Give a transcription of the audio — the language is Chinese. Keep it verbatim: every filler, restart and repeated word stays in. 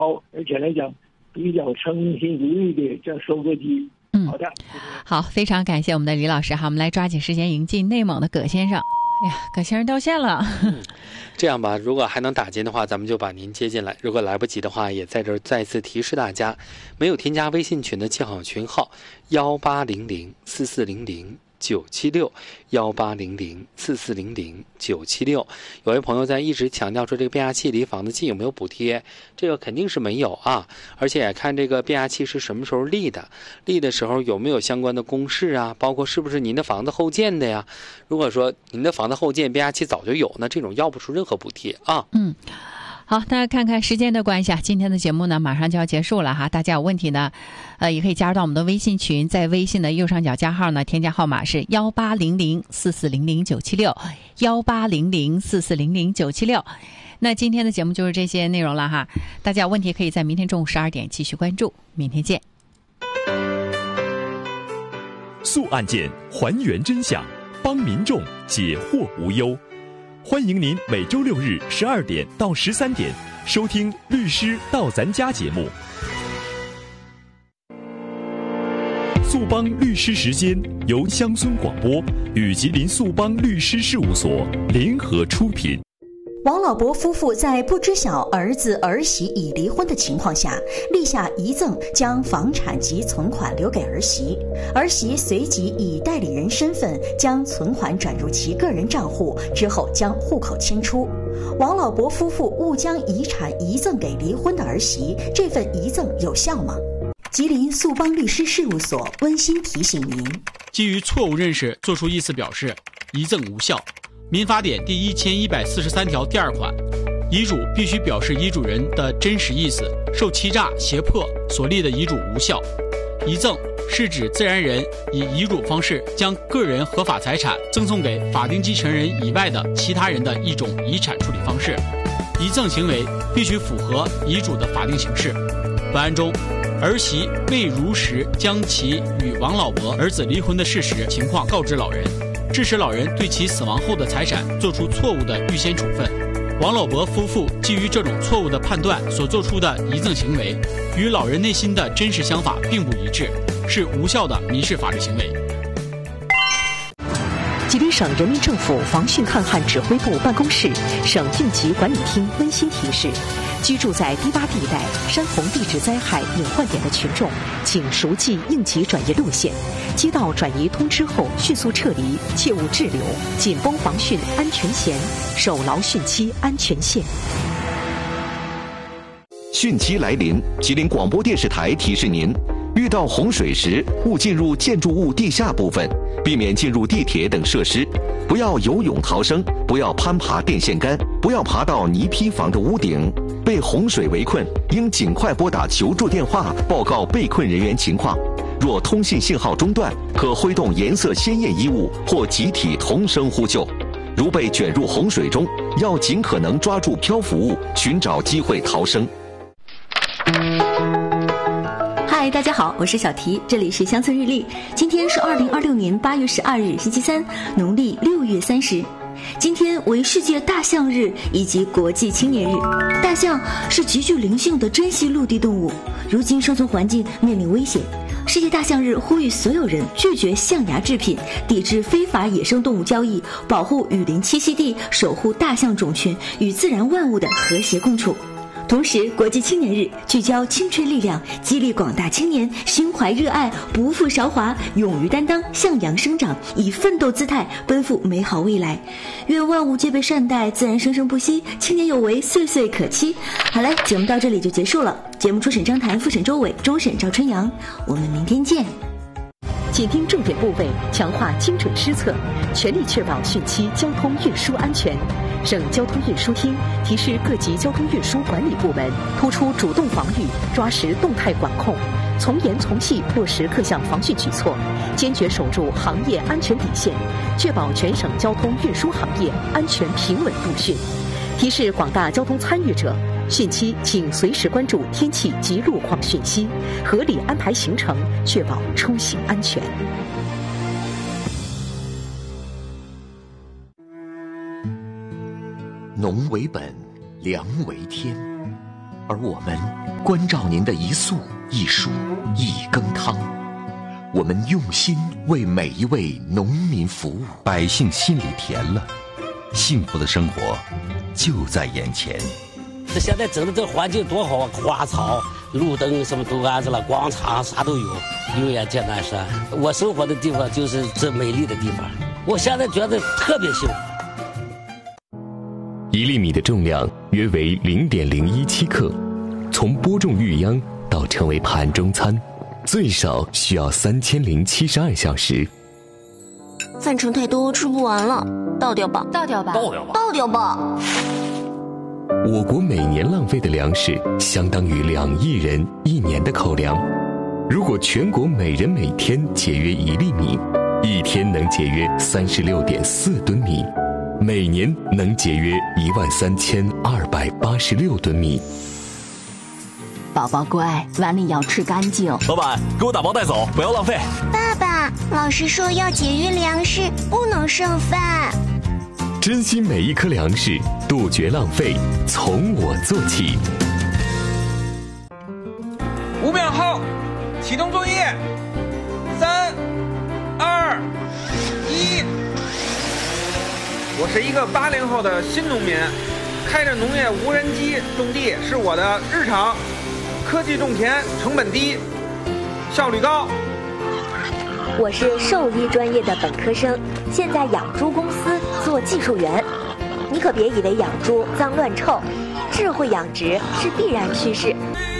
好，而且来讲比较称心如意的这收割机。 嗯， 好的， 好，非常感谢我们的李老师哈，我们来抓紧时间迎进内蒙的葛先生。哎呀，葛先生掉线了。 嗯，这样吧，如果还能打进的话，咱们就把您接进来；如果来不及的话，也在这儿再次提示大家，没有添加微信群的记好群号幺八零零四四零零九七六幺八零零四四零零九七六。有位朋友在一直强调说，这个变压器离房子近有没有补贴？这个肯定是没有啊，而且看这个变压器是什么时候立的，立的时候有没有相关的公示啊，包括是不是您的房子后建的呀？如果说您的房子后建变压器早就有，那这种要不出任何补贴啊。 嗯。好，大家看看时间的关系啊，今天的节目呢马上就要结束了哈。大家有问题呢，呃，也可以加入到我们的微信群，在微信的右上角加号呢，添加号码是幺八零零四四零零九七六幺八零零四四零零九七六。那今天的节目就是这些内容了哈。大家有问题可以在明天中午十二点继续关注，明天见。 速案件，还原真相，帮民众解惑无忧。欢迎您每周六日十二点到十三点收听《律师到咱家》节目。速帮律师时间由乡村广播与吉林速帮律师事务所联合出品。 王老伯夫妇在不知晓儿子儿媳已离婚的情况下，立下遗赠，将房产及存款留给儿媳。儿媳随即以代理人身份将存款转入其个人账户，之后将户口迁出。王老伯夫妇误将遗产遗赠给离婚的儿媳，这份遗赠有效吗？吉林速帮律师事务所温馨提醒您： 基于错误认识作出意思表示，遗赠无效。民法典第一千一百四十三条第二款，遗嘱必须表示遗嘱人的真实意思，受欺诈、胁迫所立的遗嘱无效。遗赠是指自然人以遗嘱方式将个人合法财产赠送给法定继承人以外的其他人的一种遗产处理方式。遗赠行为必须符合遗嘱的法定形式。本案中，儿媳未如实将其与王老伯儿子离婚的事实情况告知老人，致使老人对其死亡后的财产做出错误的预先处分。王老伯夫妇基于这种错误的判断所做出的遗赠行为，与老人内心的真实想法并不一致，是无效的民事法律行为。 吉林省人民政府防汛抗旱指挥部办公室、省应急管理厅温馨提示：居住在低洼地带、山洪地质灾害隐患点的群众，请熟记应急转移路线，接到转移通知后迅速撤离，切勿滞留，紧绷防汛安全弦，守牢汛期安全线。 汛期来临，吉林广播电视台提示您：遇到洪水时，勿进入建筑物地下部分，避免进入地铁等设施，不要游泳逃生，不要攀爬电线杆，不要爬到泥坯房的屋顶。被洪水围困，应尽快拨打求助电话，报告被困人员情况。若通信信号中断，可挥动颜色鲜艳衣物或集体同声呼救。如被卷入洪水中，要尽可能抓住漂浮物，寻找机会逃生。 嗨，大家好，我是小提，这里是乡村日历。今天是二零二六年八月十二日，星期三，农历六月三十。今天为世界大象日以及国际青年日。大象是极具灵性的珍稀陆地动物，如今生存环境面临危险。世界大象日呼吁所有人拒绝象牙制品，抵制非法野生动物交易，保护雨林栖息地，守护大象种群与自然万物的和谐共处。同时，国际青年日聚焦青春力量，激励广大青年心怀热爱，不负韶华，勇于担当，向阳生长，以奋斗姿态奔赴美好未来。愿万物皆被善待，自然生生不息，青年有为，岁岁可期。好嘞，节目到这里就结束了。节目初审张谭，复审周伟，终审赵春阳。我们明天见。 紧盯重点部位，强化精准施策，全力确保汛期交通运输安全。省交通运输厅提示各级交通运输管理部门，突出主动防御，抓实动态管控，从严从细落实各项防汛举措，坚决守住行业安全底线，确保全省交通运输行业安全平稳度汛。提示广大交通参与者，汛期请随时关注天气及路况讯息，合理安排行程，确保出行安全。 农为本，粮为天。 而我们关照您的一素一蔬一羹汤，我们用心为每一位农民服务， 百姓心里甜了，幸福的生活就在眼前。 这现在整的这环境多好啊，花草路灯什么都安置了，广场啥都有，油盐剑南山。我生活的地方就是这美丽的地方，我现在觉得特别幸福。 一粒米的重量约为零点零一七克，从播种育秧到成为盘中餐，最少需要三千零七十二小时。 饭盛太多，吃不完了，倒掉吧， 倒掉吧， 倒掉吧， 倒掉吧。 我国每年浪费的粮食相当于两亿人一年的口粮。如果全国每人每天节约一粒米，一天能节约三十六点四吨米，每年能节约一万三千二百八十六吨米。 宝宝乖，碗里要吃干净。 老板，给我打包带走，不要浪费。 爸爸，老师说要节约粮食，不能剩饭。 珍惜每一颗粮食，杜绝浪费，从我做起。 五秒后，启动作业。三、二、一。我是一个八零后的新农民，开着农业无人机种地是我的日常。科技种田，成本低，效率高。 我是兽医专业的本科生，现在养猪公司做技术员。你可别以为养猪脏乱臭，智慧养殖是必然趋势。